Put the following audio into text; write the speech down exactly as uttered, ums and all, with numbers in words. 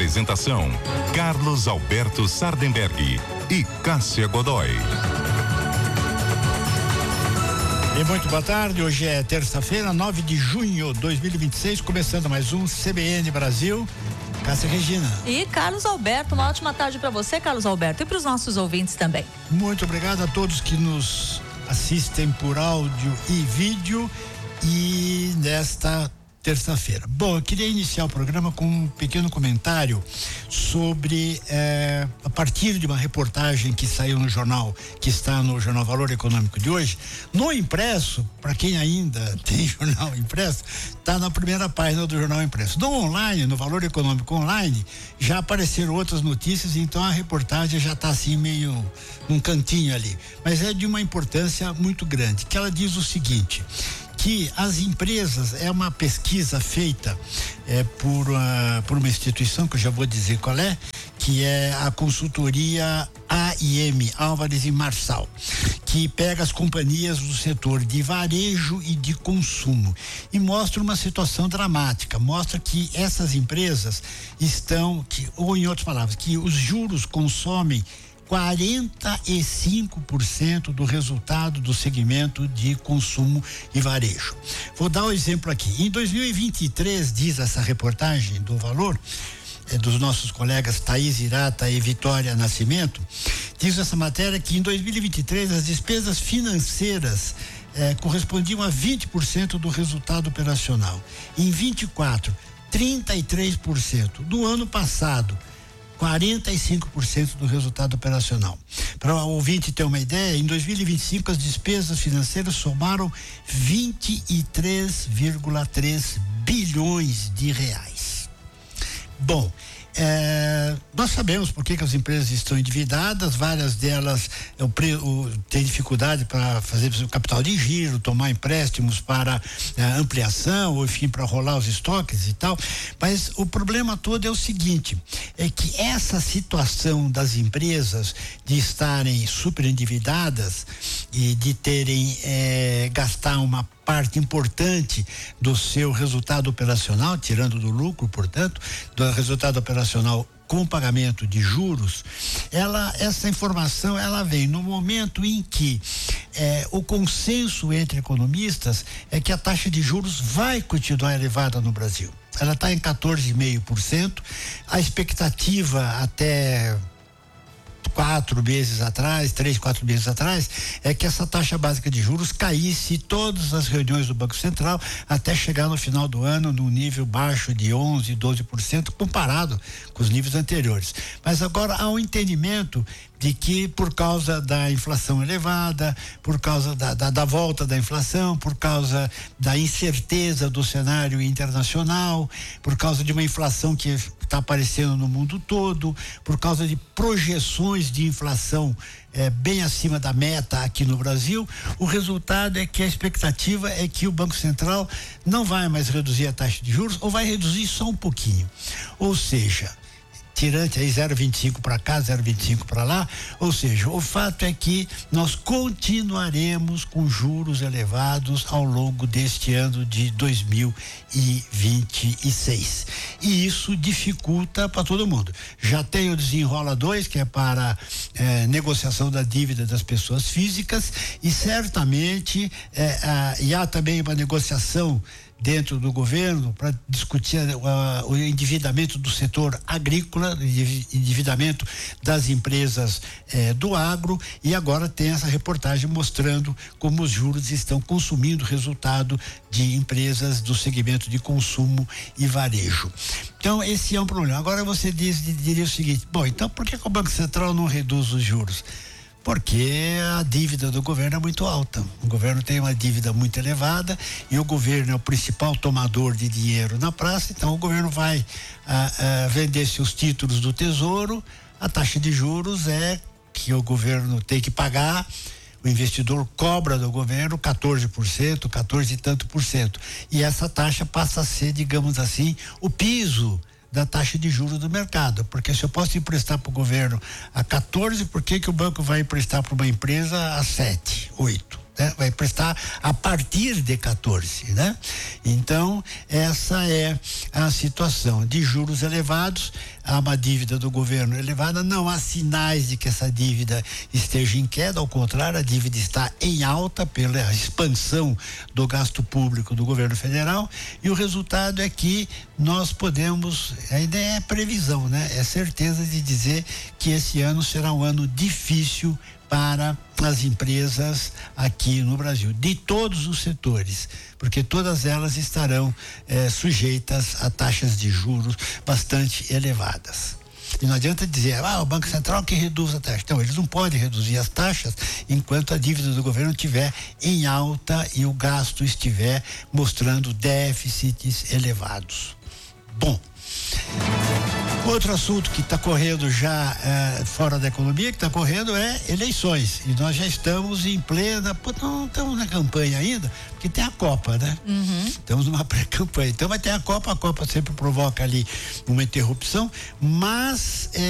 Apresentação: Carlos Alberto Sardenberg e Cássia Godoy. E muito boa tarde, hoje é terça-feira, nove de junho de dois mil e vinte e seis, começando mais um C B N Brasil. Cássia Regina. E Carlos Alberto, uma ótima tarde para você, Carlos Alberto, e para os nossos ouvintes também. Muito obrigado a todos que nos assistem por áudio e vídeo e nesta terça-feira. Bom, eu queria iniciar o programa com um pequeno comentário sobre, eh, a partir de uma reportagem que saiu no jornal, que está no Jornal Valor Econômico de hoje, no impresso, para quem ainda tem jornal impresso, está na primeira página do jornal impresso. No online, no Valor Econômico Online, já apareceram outras notícias, então a reportagem já está assim meio num cantinho ali, mas é de uma importância muito grande, que ela diz o seguinte: que as empresas, é uma pesquisa feita é, por, uh, por uma instituição que eu já vou dizer qual é, que é a consultoria A I M, Álvares e Marçal, que pega as companhias do setor de varejo e de consumo e mostra uma situação dramática, mostra que essas empresas estão, que, ou em outras palavras, que os juros consomem quarenta e cinco por cento do resultado do segmento de consumo e varejo. Vou dar um exemplo aqui. Em dois mil e vinte e três, diz essa reportagem do Valor, é, dos nossos colegas Thaís Irata e Vitória Nascimento, diz essa matéria que em dois mil e vinte e três as despesas financeiras é, correspondiam a vinte por cento do resultado operacional. Em vinte e quatro, trinta e três por cento. Do ano passado, quarenta e cinco por cento do resultado operacional. Para o ouvinte ter uma ideia, em dois mil e vinte e cinco as despesas financeiras somaram vinte e três vírgula três bilhões de reais. Bom, É, nós sabemos por que, que as empresas estão endividadas, várias delas é, o, o, têm dificuldade para fazer o capital de giro, tomar empréstimos para é, ampliação, ou enfim, para rolar os estoques e tal, mas o problema todo é o seguinte, é que essa situação das empresas de estarem super endividadas e de terem é, gastar uma parte importante do seu resultado operacional, tirando do lucro, portanto, do resultado operacional com pagamento de juros, ela, essa informação, ela vem no momento em que eh, o consenso entre economistas é que a taxa de juros vai continuar elevada no Brasil. Ela está em quatorze vírgula cinco por cento. A expectativa até quatro meses atrás, três, quatro meses atrás, é que essa taxa básica de juros caísse todas as reuniões do Banco Central até chegar no final do ano num nível baixo de onze, doze por cento comparado com os níveis anteriores. Mas agora há um entendimento de que por causa da inflação elevada, por causa da, da, da volta da inflação, por causa da incerteza do cenário internacional, por causa de uma inflação que está aparecendo no mundo todo, por causa de projeções de inflação eh, bem acima da meta aqui no Brasil, o resultado é que a expectativa é que o Banco Central não vai mais reduzir a taxa de juros ou vai reduzir só um pouquinho. Ou seja, tirante aí zero vírgula vinte e cinco para cá, zero vírgula vinte e cinco para lá, ou seja, o fato é que nós continuaremos com juros elevados ao longo deste ano de dois mil e vinte e seis. E isso dificulta para todo mundo. Já tem o Desenrola dois, que é para eh, negociação da dívida das pessoas físicas, e certamente eh, ah, e há também uma negociação dentro do governo para discutir uh, o endividamento do setor agrícola, endividamento das empresas eh, do agro, e agora tem essa reportagem mostrando como os juros estão consumindo o resultado de empresas do segmento de consumo e varejo. Então esse é um problema. Agora você diz, diria o seguinte: bom, então por que, que o Banco Central não reduz os juros? Porque a dívida do governo é muito alta. O governo tem uma dívida muito elevada e o governo é o principal tomador de dinheiro na praça, então o governo vai ah, ah, vender seus títulos do Tesouro, a taxa de juros é que o governo tem que pagar, o investidor cobra do governo quatorze por cento, quatorze e tanto por cento. E essa taxa passa a ser, digamos assim, o piso da taxa de juros do mercado, porque se eu posso emprestar para o governo a quatorze, por que que o banco vai emprestar para uma empresa a sete, oito? né? Vai prestar a partir de quatorze, né? Então, essa é a situação de juros elevados, há uma dívida do governo elevada, não há sinais de que essa dívida esteja em queda, ao contrário, a dívida está em alta pela expansão do gasto público do governo federal, e o resultado é que nós podemos, a ideia é previsão, né? É certeza de dizer que esse ano será um ano difícil para as empresas aqui no Brasil, de todos os setores, porque todas elas estarão eh, sujeitas a taxas de juros bastante elevadas. E não adianta dizer, ah, o Banco Central que reduz a taxa. Não, eles não podem reduzir as taxas enquanto a dívida do governo estiver em alta e o gasto estiver mostrando déficits elevados. Bom, outro assunto que está correndo já é, fora da economia, que está correndo é eleições. E nós já estamos em plena. Pô, não estamos na campanha ainda, porque tem a Copa, né? Uhum. Estamos numa pré-campanha. Então vai ter a Copa, a Copa sempre provoca ali uma interrupção, mas. É,